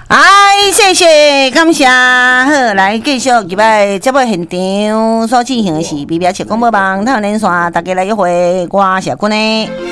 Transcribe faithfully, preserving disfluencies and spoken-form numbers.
哎，谢谢，感谢。好，来继续入来节目现场所进行的是 B B 七广播网台湾连线，大家来约会，我是君呢。